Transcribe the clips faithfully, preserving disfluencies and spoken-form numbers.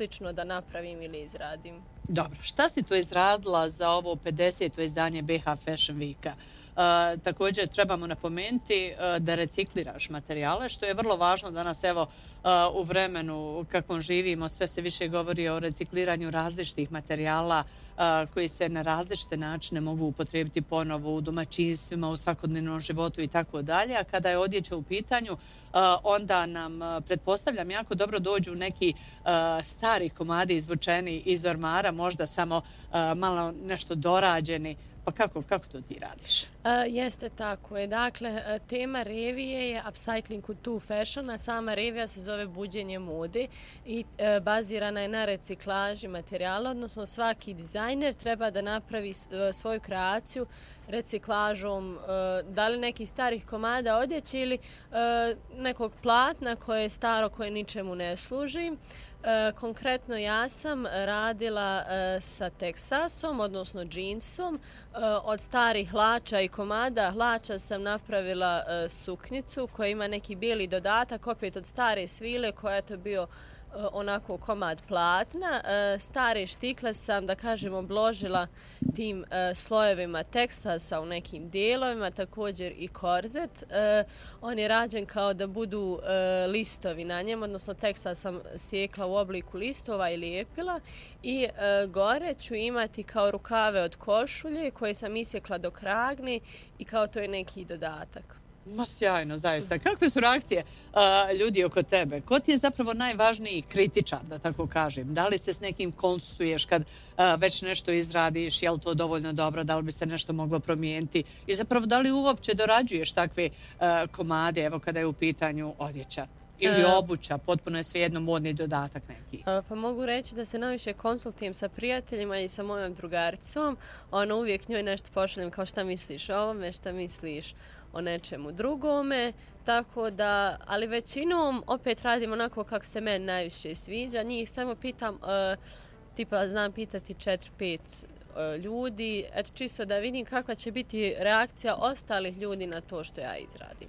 slično da napravim ili izradim. Dobro, šta si to izradila za ovo pedeseto izdanje B H Fashion Weeka? Uh, također trebamo napomenuti uh, da recikliraš materijale, što je vrlo važno danas, evo, uh, u vremenu kakvom živimo, sve se više govori o recikliranju različitih materijala uh, koji se na različite načine mogu upotrijebiti ponovo u domaćinstvima, u svakodnevnom životu i tako dalje. A kada je odjeća u pitanju, uh, onda nam, uh, pretpostavljam, jako dobro dođu neki uh, stari komadi izvučeni iz ormara, možda samo uh, malo nešto dorađeni. Pa kako, kako to ti radiš? Uh, jeste tako je. Dakle, uh, tema revije je upcycling to fashion, a sama revija se zove buđenje mode i uh, bazirana je na reciklaži materijala, odnosno svaki dizajner treba da napravi uh, svoju kreaciju reciklažom uh, da li nekih starih komada odjeće ili uh, nekog platna koje je staro, koje ničemu ne služi. E, konkretno ja sam radila e, sa teksasom, odnosno džinsom. E, od starih hlača i komada hlača sam napravila e, suknjicu koja ima neki bijeli dodatak, opet od stare svile koja je to bio e, onako komad platna. E, stare štikle sam, da kažem, obložila tim e, slojevima teksasa u nekim dijelovima, također i korzet. E, on je rađen kao da budu e, listovi na njem, odnosno teksas sam sjekla u obliku listova i lijepila i e, gore ću imati kao rukave od košulje koje sam isjekla do kragni i kao to je neki dodatak. Ma sjajno, zaista. Kakve su reakcije uh, ljudi oko tebe? Ko ti je zapravo najvažniji kritičar, da tako kažem? Da li se s nekim konsultuješ kad uh, već nešto izradiš? Je li to dovoljno dobro? Da li bi se nešto moglo promijeniti? I zapravo da li uopće dorađuješ takve uh, komade, evo kada je u pitanju odjeća? Ili obuća, potpuno je svejedno modni dodatak neki. Pa mogu reći da se najviše konsultujem sa prijateljima i sa mojom drugaricom. Ono, uvijek njoj nešto pošaljem kao šta misliš o ovome, šta misliš o nečemu drugome, tako da, ali većinom opet radim onako kako se meni najviše sviđa. Njih samo pitam, uh, tipa znam pitati četiri pet uh, ljudi, eto čisto da vidim kakva će biti reakcija ostalih ljudi na to što ja izradim.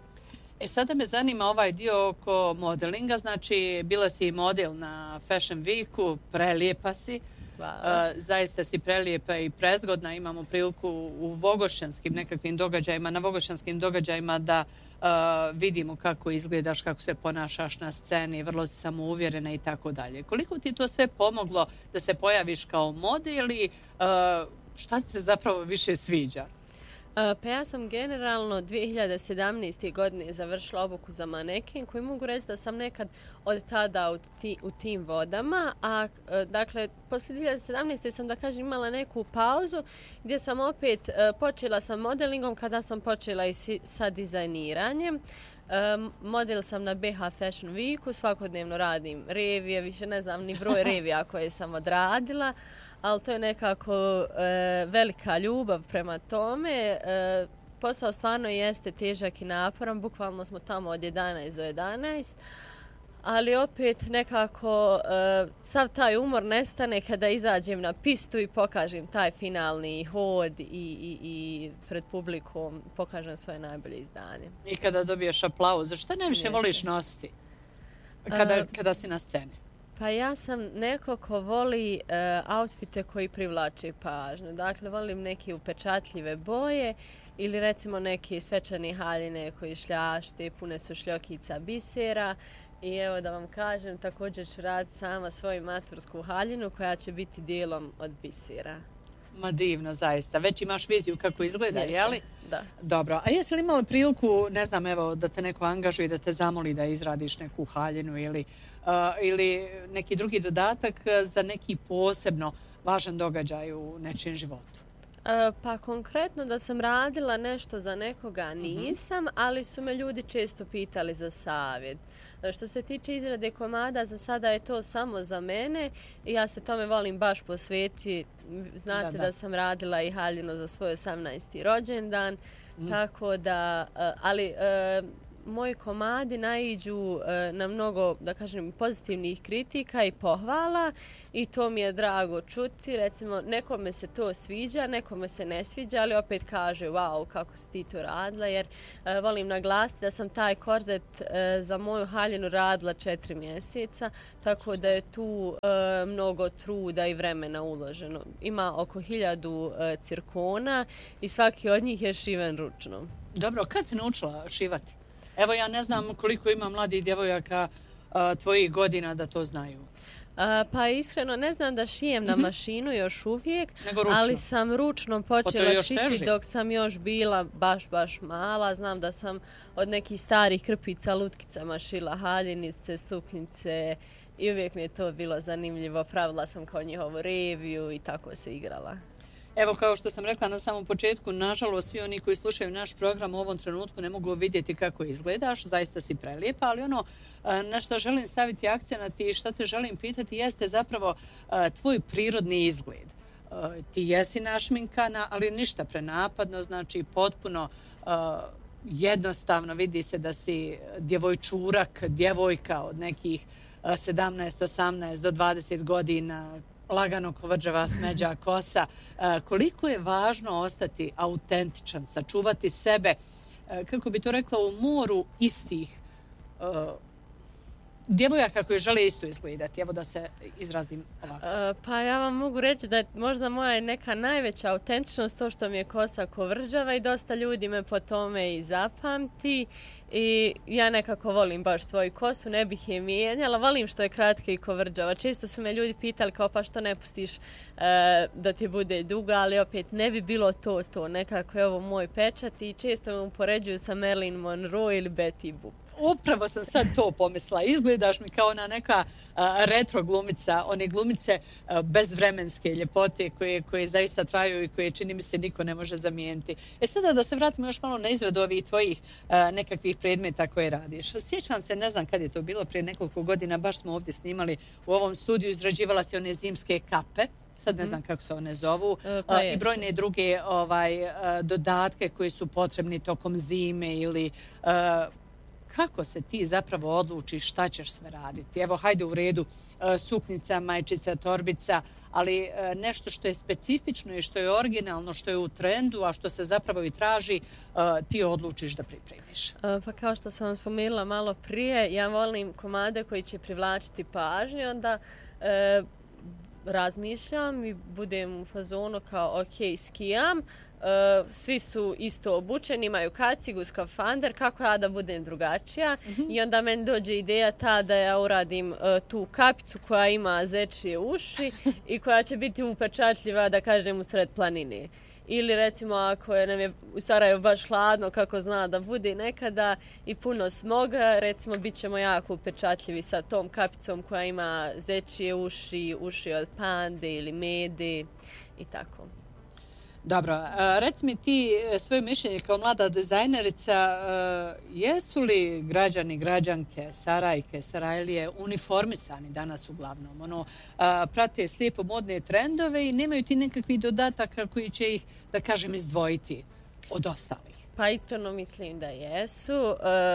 E sada me zanima ovaj dio oko modelinga, znači bila si model na Fashion Weeku, prelijepa si. Uh, zaista si prelijepa i prezgodna. Imamo priliku u vogošćanskim nekakvim događajima, na vogošćanskim događajima da uh, vidimo kako izgledaš, kako se ponašaš na sceni, vrlo si samouvjerena i tako dalje. Koliko ti to sve pomoglo da se pojaviš kao model i uh, šta ti se zapravo više sviđa? Pa ja sam generalno dvije hiljade sedamnaeste. godine završila obuku za maneken koji mogu reći da sam nekad od tada u, ti, u tim vodama, a dakle poslije dvije hiljade sedamnaeste. sam da kažem imala neku pauzu gdje sam opet počela sa modelingom kada sam počela i si, sa dizajniranjem. Um, model sam na B H Fashion Weeku, svakodnevno radim revije, više ne znam ni broj revija koje sam odradila, ali to je nekako e, velika ljubav prema tome. E, posao stvarno jeste težak i naporan, bukvalno smo tamo od jedanaest do jedanaest, ali opet nekako e, sav taj umor nestane kada izađem na pistu i pokažem taj finalni hod i, i, i pred publikom pokažem svoje najbolje izdanje. I kada dobiješ aplauz, što najviše jeste. Voliš nositi kada, e, kada si na sceni? Pa ja sam neko ko voli uh, outfite koji privlače pažnju. Dakle, volim neke upečatljive boje ili recimo neke svečane haljine koji šljašte, pune su šljokica bisera. I evo da vam kažem, također ću raditi sama svoju matursku haljinu koja će biti dijelom od bisera. Ma divno, zaista. Već imaš viziju kako izgleda, Jeste, jeli? Da. Dobro. A jesi li imala priliku, ne znam, evo, da te neko angažuje, da te zamoli da izradiš neku haljinu ili, uh, ili neki drugi dodatak za neki posebno važan događaj u nečijem životu? E, pa konkretno da sam radila nešto za nekoga nisam, mm-hmm. ali su me ljudi često pitali za savjet. Što se tiče izrade komada, za sada je to samo za mene i ja se tome volim baš posvetiti. Znate da, da. da sam radila i haljinu za svoj osamnaesti rođendan, mm. tako da, ali moji komadi naiđu e, na mnogo, da kažem, pozitivnih kritika i pohvala i to mi je drago čuti. Recimo, nekome se to sviđa, nekome se ne sviđa, ali opet kaže, wow, kako si ti to radila, jer e, volim naglasiti da sam taj korzet e, za moju haljinu radila četiri mjeseca, tako da je tu e, mnogo truda i vremena uloženo. Ima oko hiljadu e, cirkona i svaki od njih je šiven ručno. Dobro, kad si naučila šivati? Evo, ja ne znam koliko ima mladih djevojaka a, tvojih godina da to znaju. A, pa iskreno ne znam da šijem na mašinu još uvijek, ali sam ručno počela pa šiti teži. Dok sam još bila baš, baš mala. Znam da sam od nekih starih krpica, lutkicama šila haljinice, suknjice i uvijek mi je to bilo zanimljivo. Pravila sam kao njihovu reviju i tako se igrala. Evo, kao što sam rekla na samom početku, nažalost, svi oni koji slušaju naš program u ovom trenutku ne mogu vidjeti kako izgledaš, zaista si prelijepa, ali ono na što želim staviti akcenat i što te želim pitati jeste zapravo tvoj prirodni izgled. Ti jesi našminkana, ali ništa prenapadno, znači potpuno jednostavno vidi se da si djevojčurak, djevojka od nekih sedamnaest, osamnaest do dvadeset godina, lagano kovrđava smeđa kosa. Koliko je važno ostati autentičan, sačuvati sebe, kako bi to rekla, u moru istih djevojaka koje žele isto izgledati. Evo da se izrazim ovako. Pa ja vam mogu reći da je možda moja neka najveća autentičnost to što mi je kosa kovrđava i dosta ljudi me po tome i zapamti. I ja nekako volim baš svoju kosu, ne bih je mijenjala, volim što je kratka i kovrđava. Često su me ljudi pitali kao pa što ne pustiš e, da ti bude duga, ali opet ne bi bilo to to. Nekako je ovo moj pečat i često me upoređuju sa Marilyn Monroe ili Betty Boop. Upravo sam sad to pomislila. Izgledaš mi kao ona neka a, retro glumica, one glumice a, bezvremenske ljepote koje, koje zaista traju i koje čini mi se niko ne može zamijeniti. E sada da se vratimo još malo na izradu ovih tvojih a, nekakvih predmeta koje radiš. Sjećam se, ne znam kad je to bilo, prije nekoliko godina, baš smo ovdje snimali u ovom studiju, izrađivala se one zimske kape. Sad ne znam kako se one zovu, pa i brojne druge ovaj, dodatke koji su potrebni tokom zime ili kako se ti zapravo odlučiš šta ćeš sve raditi. Evo, hajde u redu, suknica, majčica, torbica, ali nešto što je specifično i što je originalno, što je u trendu, a što se zapravo i traži, ti odlučiš da pripremiš. Pa kao što sam vam spomenula malo prije, ja volim komade koji će privlačiti pažnju, onda e, razmišljam i budem u fazonu kao ok, skijam, uh, svi su isto obučeni, imaju kacigu, skafander, kako ja da budem drugačija. Mm-hmm. I onda meni dođe ideja ta da ja uradim uh, tu kapicu koja ima zečije uši i koja će biti upečatljiva, da kažem, u sred planine. Ili recimo ako je nam je u Sarajevu baš hladno, kako zna da bude nekada i puno smoga, recimo bit ćemo jako upečatljivi sa tom kapicom koja ima zečije uši, uši od pande ili mede i tako. Dobro, reci mi ti svoje mišljenje kao mlada dizajnerica, jesu li građani, građanke, Sarajke, Sarajlije uniformisani danas uglavnom? Ono, prate slijepo modne trendove i nemaju ti nekakvih dodataka koji će ih, da kažem, izdvojiti od ostalih? Pa iskreno mislim da jesu. E,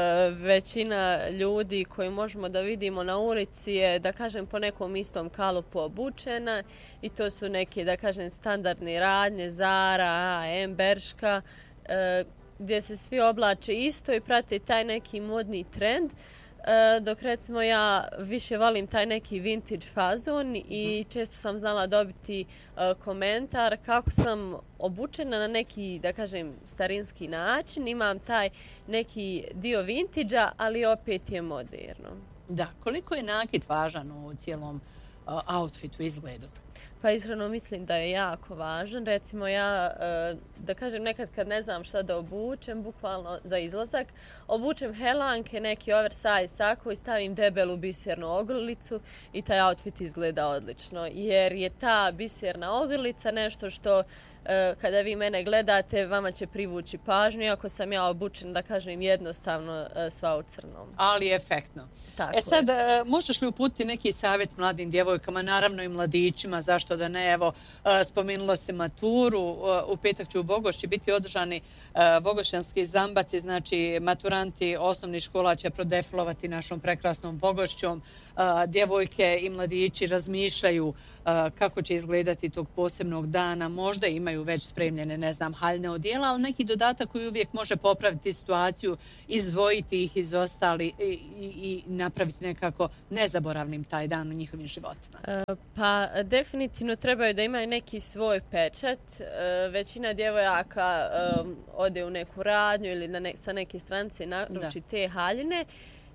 većina ljudi koju možemo da vidimo na ulici je, da kažem, po nekom istom kalupu obučena i to su neke, da kažem, standardne radnje, Zara, A M, Berška, e, gdje se svi oblače isto i prate taj neki modni trend. E, dok recimo ja više volim taj neki vintage fazon i često sam znala dobiti e, komentar kako sam obučena na neki, da kažem, starinski način. Imam taj neki dio vintage-a, ali opet je moderno. Da, koliko je nakit važan u cijelom uh, outfitu, izgledu? Pa iskreno mislim da je jako važan. Recimo ja, da kažem, nekad kad ne znam šta da obučem, bukvalno za izlazak, obučem helanke, neki oversize sako i stavim debelu bisernu ogrlicu i taj outfit izgleda odlično. Jer je ta biserna ogrlica nešto što kada vi mene gledate, vama će privući pažnju, iako sam ja obučen, da kažem, jednostavno sva u crnom. Ali efektno. Tako e sad, je. možeš li uputiti neki savjet mladim djevojkama, naravno i mladićima, zašto da ne, evo, spomenula se maturu, u petak će u Bogošći biti održani Bogošćanski zambaci, znači maturanti osnovnih škola će prodefilovati našom prekrasnom Bogošćom, djevojke i mladići razmišljaju kako će izgledati tog posebnog dana, možda imaju već spremljene, ne znam, haljne odijela, ali neki dodatak koji uvijek može popraviti situaciju, izdvojiti ih iz ostali i, i, i napraviti nekako nezaboravnim taj dan u njihovim životima. Pa definitivno trebaju da imaju neki svoj pečat. Većina djevojaka ode u neku radnju ili na ne, sa neke stranice naruči te haljine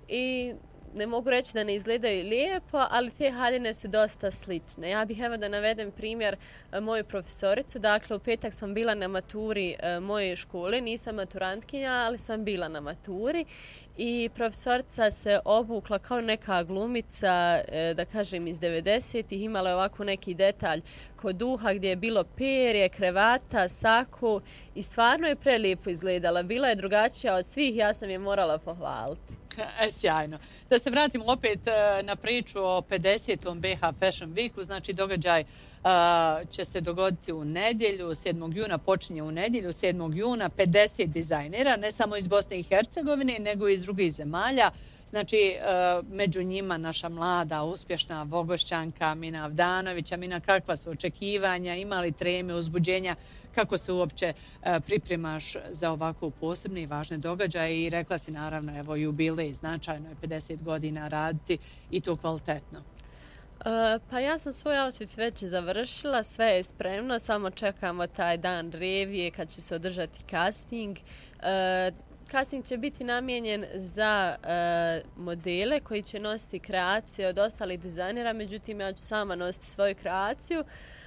i ne mogu reći da ne izgledaju lijepo, ali te haljine su dosta slične. Ja bih evo da navedem primjer moju profesoricu. Dakle, u petak sam bila na maturi moje škole, nisam maturantkinja, ali sam bila na maturi. I profesorica se obukla kao neka glumica, da kažem, iz devedesetih. Imala je ovako neki detalj kod duha gdje je bilo perje, krevata, saku i stvarno je prelijepo izgledala. Bila je drugačija od svih, ja sam je morala pohvaliti. E, sjajno. Da se vratimo opet na priču o pedesetom B H Fashion Weeku, znači događaj Uh, će se dogoditi u nedjelju, sedmog juna počinje u nedjelju, sedmog juna, pedeset dizajnera, ne samo iz Bosne i Hercegovine, nego i iz drugih zemalja. Znači, uh, među njima naša mlada, uspješna Bogošćanka Mina Avdanović. Mina, kakva su očekivanja, ima li treme, uzbuđenja, kako se uopće uh, pripremaš za ovako posebne i važne događaje? I rekla si, naravno, evo, jubilej, značajno je pedeset godina raditi i to kvalitetno. Uh, pa ja sam svoj outfit već završila, sve je spremno, samo čekamo taj dan revije kad će se održati casting. Uh, casting će biti namijenjen za uh, modele koji će nositi kreacije od ostalih dizajnera, međutim ja ću sama nositi svoju kreaciju.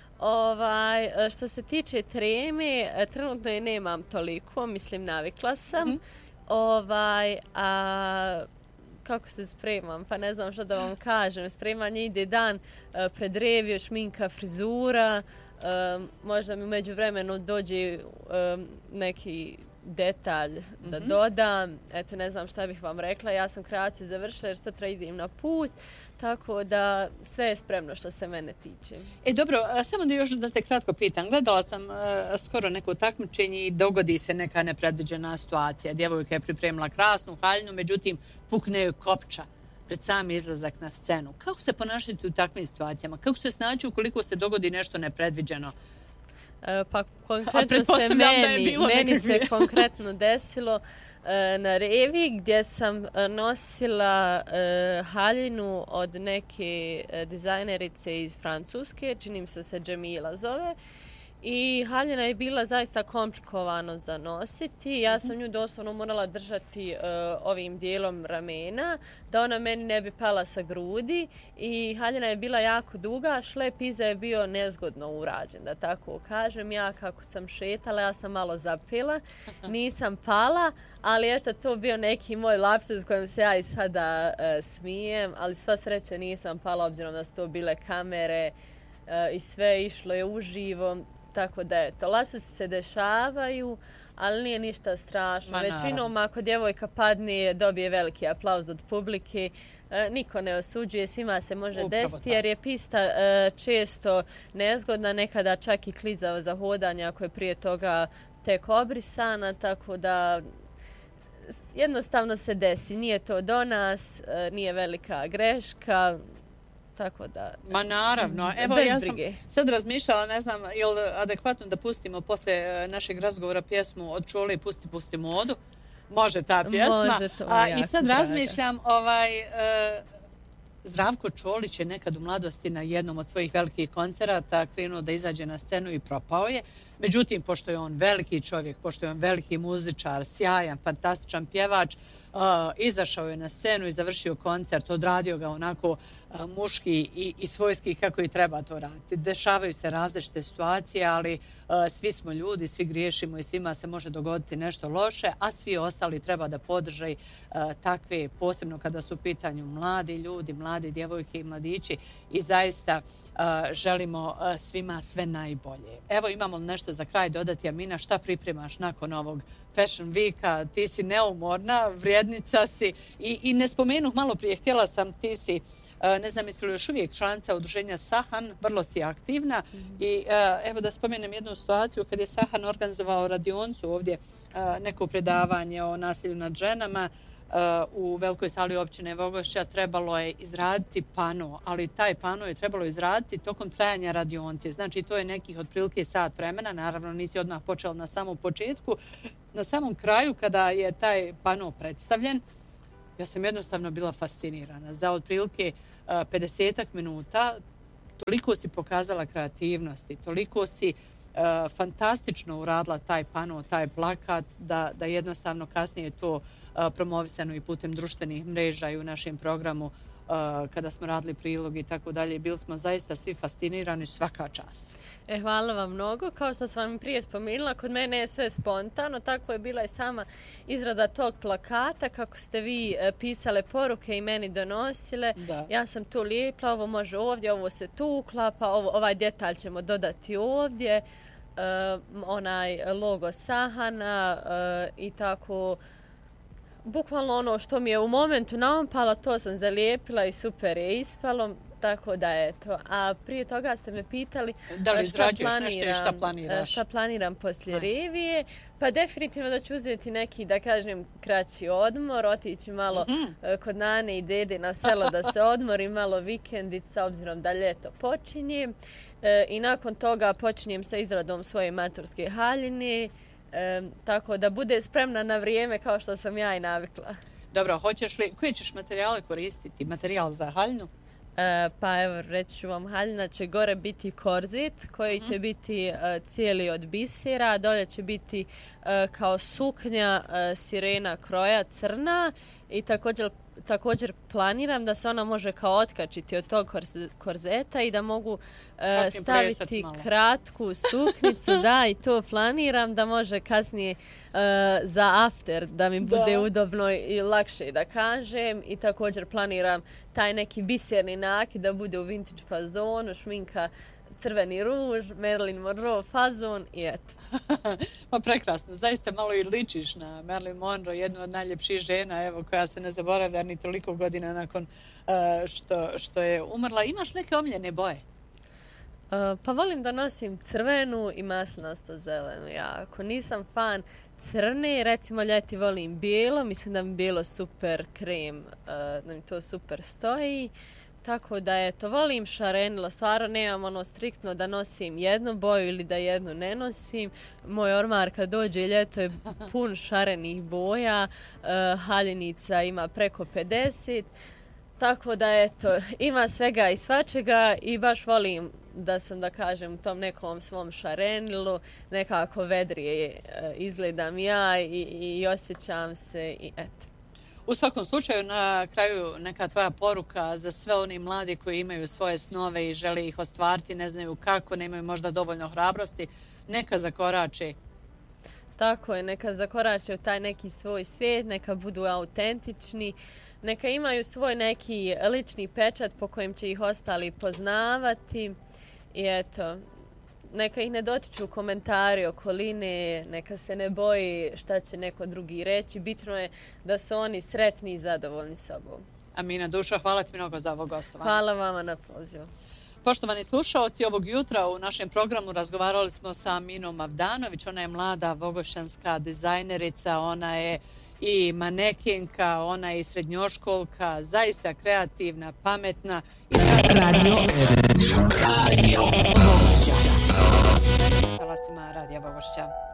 Ovaj, što se tiče treme, trenutno je nemam toliko, mislim navikla sam. Mm-hmm. Ovaj, a kako se spremam, pa ne znam što da vam kažem. Spremanje ide dan uh, pred reviju, šminka, frizura, um, možda mi u međuvremenu dođe um, neki detalj da mm-hmm. dodam. Eto, ne znam šta bih vam rekla. Ja sam kreaciju završila jer sutra idem na put, tako da sve je spremno što se mene tiče. E dobro, samo da još da te kratko pitam. Gledala sam uh, skoro neko takmičenje i dogodi se neka nepredviđena situacija. Djevojka je pripremila krasnu haljinu, međutim pukne joj kopča pred sam izlazak na scenu. Kako se ponašati u takvim situacijama? Kako se snaći ukoliko se dogodi nešto nepredviđeno? E, pa konkretno se meni, meni se konkretno desilo e, na revi gdje sam nosila e, haljinu od neke dizajnerice iz Francuske, čini mi se se Džemila zove. I haljina je bila zaista komplikovano za nositi. Ja sam nju doslovno morala držati uh, ovim dijelom ramena, da ona meni ne bi pala sa grudi. I haljina je bila jako duga, šlep iza je bio nezgodno urađen, da tako kažem. Ja kako sam šetala, ja sam malo zapela, nisam pala, ali eto to bio neki moj lapsus kojem se ja i sada uh, smijem, ali sva sreća nisam pala obzirom da su to bile kamere uh, i sve išlo je uživo. Tako da eto, lapsusi se dešavaju, ali nije ništa strašno. Većinom ako djevojka padne, dobije veliki aplauz od publike. E, niko ne osuđuje, svima se može Upravo desiti jer je pista e, često nezgodna, nekada čak i klizava za hodanje ako je prije toga tek obrisana, tako da jednostavno se desi. Nije to do nas, e, nije velika greška. Tako da... Ma naravno. Evo, ja sam sad razmišljala, ne znam, je li adekvatno da pustimo posle našeg razgovora pjesmu od Čole Pusti, pusti modu? Može ta pjesma. Može to, A, I sad razmišljam, ovaj, e, Zdravko Čolić je nekad u mladosti na jednom od svojih velikih koncerata krenuo da izađe na scenu i propao je. Međutim, pošto je on veliki čovjek, pošto je on veliki muzičar, sjajan, fantastičan pjevač, Uh, izašao je na scenu i završio koncert, odradio ga onako uh, muški i, i svojski kako i treba to raditi. Dešavaju se različite situacije, ali uh, svi smo ljudi, svi griješimo i svima se može dogoditi nešto loše, a svi ostali treba da podrže uh, takve, posebno kada su u pitanju mladi ljudi, mladi djevojke i mladići i zaista uh, želimo uh, svima sve najbolje. Evo imamo nešto nešto za kraj dodati, Amina, šta pripremaš nakon ovog Fashion Weeka? Ti si neumorna, vrijednica si i, i ne spomenuh malo prije, htjela sam, ti si, ne znam jesi li još uvijek članica udruženja Sahan, vrlo si aktivna i evo da spomenem jednu situaciju kad je Sahan organizovao radioncu ovdje, neko predavanje o nasilju nad ženama, u velikoj sali općine Vogošća trebalo je izraditi pano, ali taj pano je trebalo izraditi tokom trajanja radionce. Znači to je nekih otprilike sat vremena, naravno nisi odmah počela na samom početku. Na samom kraju kada je taj pano predstavljen, ja sam jednostavno bila fascinirana. Za otprilike pedesetak minuta toliko si pokazala kreativnosti, toliko si uh, fantastično uradila taj pano, taj plakat, da, da jednostavno kasnije to uh, promovisano i putem društvenih mreža i u našem programu uh, kada smo radili prilog i tako dalje. Bili smo zaista svi fascinirani, svaka čast. E, hvala vam mnogo. Kao što sam vam prije spomenula, kod mene je sve spontano, tako je bila i sama izrada tog plakata, kako ste vi e, pisale poruke i meni donosile. Da. Ja sam tu lijepla, ovo može ovdje, ovo se tu uklapa, ovo, ovaj detalj ćemo dodati ovdje, e, onaj logo Sahana e, i tako. Bukvalno ono što mi je u momentu naompalo, to sam zalijepila i super je ispalo, tako da eto. A prije toga ste me pitali da li izrađuješ nešto i šta planiraš? Šta planiram poslije revije. Pa definitivno da ću uzeti neki, da kažem, kraći odmor, otići malo mm-hmm. kod nane i dede na selo da se odmorim, malo vikendica, obzirom da ljeto počinje. E, I nakon toga počinjem sa izradom svoje maturske haljine. E, tako da bude spremna na vrijeme kao što sam ja i navikla. Dobro, hoćeš li, koje ćeš materijale koristiti? Materijal za haljinu? E, pa evo, reći ću vam, haljina će gore biti korzet koji će biti e, cijeli od bisera, dolje će biti e, kao suknja e, sirena kroja crna i također, također planiram da se ona može kao otkačiti od tog korzeta i da mogu e, staviti kratku suknicu, da, i to planiram da može kasnije e, za after da mi bude da. udobno i lakše da kažem i također planiram taj neki biserni nakid da bude u vintage fazonu, šminka crveni ruž, Marilyn Monroe fazon i eto. Ma prekrasno, zaista malo i ličiš na Marilyn Monroe, jednu od najljepših žena, evo, koja se ne zaboravlja ni toliko godina nakon uh, što, što je umrla. Imaš neke omiljene boje? Uh, pa volim da nosim crvenu i maslinasto zelenu jako. Nisam fan crne, recimo ljeti volim bijelo, mislim da mi bijelo super krem, uh, da mi to super stoji. Tako da eto, volim šarenilo, stvarno nemam ono striktno da nosim jednu boju ili da jednu ne nosim. Moj ormar kad dođe ljeto je pun šarenih boja, uh, haljenica ima preko pedeset, tako da eto, ima svega i svačega i baš volim da sam, da kažem, u tom nekom svom šarenilu, nekako vedrije uh, izgledam ja i, i osjećam se i eto. U svakom slučaju, na kraju neka tvoja poruka za sve oni mladi koji imaju svoje snove i žele ih ostvariti, ne znaju kako, nemaju možda dovoljno hrabrosti, neka zakorače. Tako je, neka zakorače u taj neki svoj svijet, neka budu autentični, neka imaju svoj neki lični pečat po kojem će ih ostali poznavati i eto, neka ih ne dotiču komentari okoline, neka se ne boji šta će neko drugi reći. Bitno je da su oni sretni i zadovoljni sobom. Amina Dušo, hvala ti mnogo za ovo gostovanje. Hvala vama na pozivu. Poštovani slušaoci, ovog jutra u našem programu razgovarali smo sa Aminom Avdanović. Ona je mlada vogošćanska dizajnerica, ona je i manekenka, ona je i srednjoškolka, zaista kreativna, pametna. I Radio Radio Vogošća. Talasima Radija Vogošća.